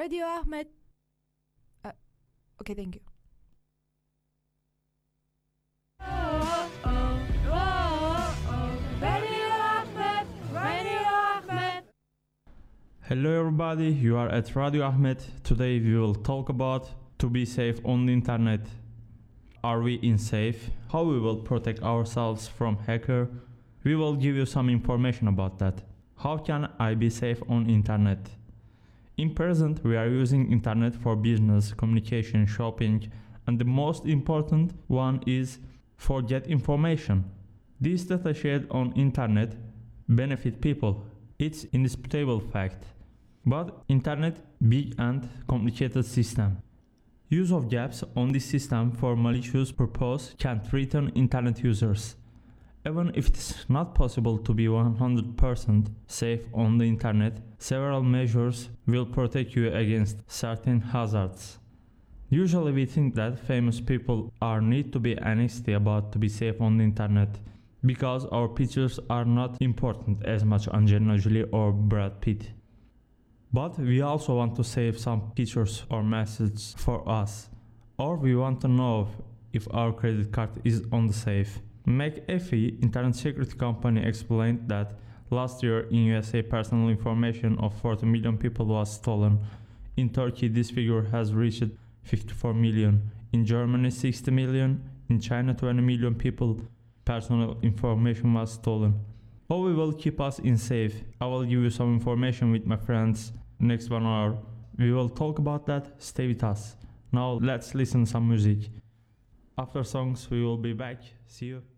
Radio Ahmed. Okay, thank you. Radio Ahmed, Radio Ahmed. Hello everybody, you are at Radio Ahmed. Today we will talk about to be safe on the internet. Are we in safe? How we will protect ourselves from hacker? We will give you some information about that. How can I be safe on internet? In present, we are using internet for business, communication, shopping, and the most important one is for get information. These data shared on internet benefit people. It's indisputable fact. But internet big and complicated system. Use of gaps on this system for malicious purpose can threaten internet users. Even if it is not possible to be 100% safe on the internet, several measures will protect you against certain hazards. Usually we think that famous people are need to be angsty about to be safe on the internet because our pictures are not important as much Angelina Jolie or Brad Pitt. But we also want to save some pictures or messages for us, or we want to know if our credit card is on the safe. McAfee, internet security company, explained that last year in USA personal information of 40 million people was stolen. In Turkey this figure has reached 54 million. In Germany 60 million. In China 20 million people personal information was stolen. How we will keep us in safe? I will give you some information with my friends. Next 1 hour we will talk about that. Stay with us. Now let's listen some music. After songs we will be back. See you.